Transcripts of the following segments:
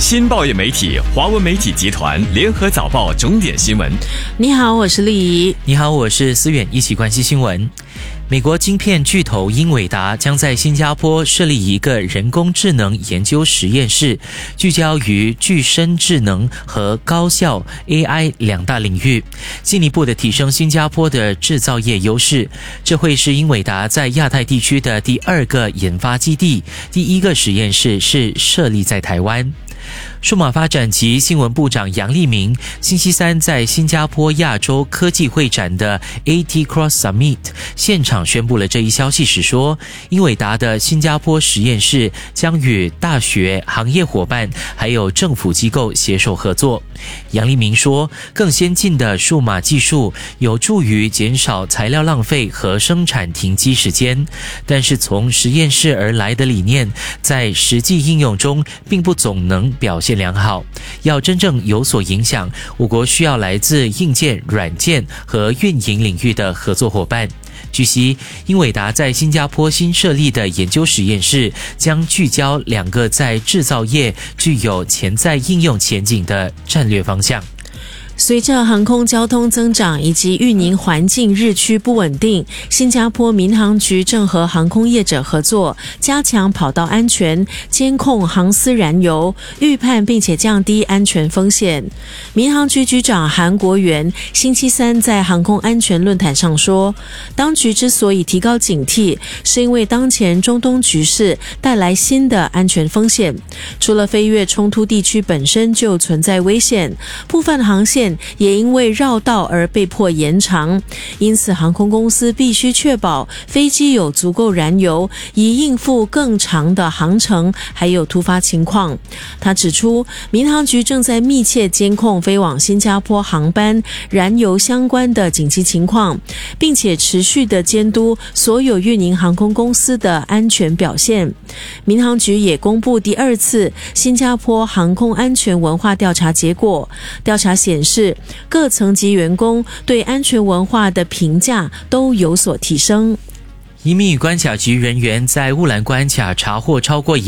新报业媒体华文媒体集团联合早报重点新闻。 你好，我是丽怡。 你好，我是思远，一起关心新闻。美国晶片巨头英伟达将在新加坡设立一个人工智能研究实验室，聚焦于具身智能和高效 AI 两大领域，进一步的提升新加坡的制造业优势。这会是英伟达在亚太地区的第2个研发基地，第1个实验室是设立在台湾。数码发展及新闻部长杨立明星期三在新加坡亚洲科技会展的 AT Cross Summit 现场宣布了这一消息时说，英伟达的新加坡实验室将与大学、行业伙伴还有政府机构携手合作。杨立明说，更先进的数码技术有助于减少材料浪费和生产停机时间，但是从实验室而来的理念在实际应用中并不总能表现良好，要真正有所影响，我国需要来自硬件、软件和运营领域的合作伙伴。据悉，英伟达在新加坡新设立的研究实验室将聚焦2个在制造业具有潜在应用前景的战略方向。 随着航空交通增长以及运营环境日趋不稳定，新加坡民航局正和航空业者合作，加强跑道安全，监控航司燃油，预判并且降低安全风险。民航局局长韩国元星期三在航空安全论坛上说，当局之所以提高警惕，是因为当前中东局势带来新的安全风险。除了飞越冲突地区本身就存在危险，部分航线也因为绕道而被迫延长，因此航空公司必须确保飞机有足够燃油，以应付更长的航程还有突发情况。他指出，民航局正在密切监控飞往新加坡航班燃油相关的紧急情况，并且持续的监督所有运营航空公司的安全表现。民航局也公布第2次新加坡航空安全文化调查结果，调查显示各层级员工对安全文化的评价都有所提升。 移民与关卡局人员在乌兰关卡查获超过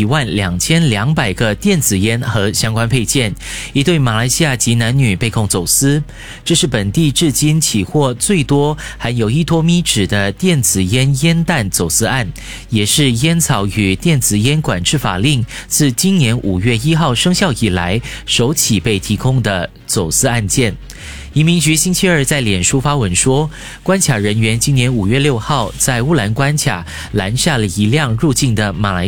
12200个电子烟和相关配件，一对马来西亚籍男女被控走私。这是本地至今起获最多含有1托米酯的电子烟烟弹走私案，也是烟草与电子烟管制法令自今年5月1号生效以来首起被提供的走私案件。移民局星期二在脸书发文说，关卡人员今年5月6号在乌兰关卡拦下了一辆入境的马来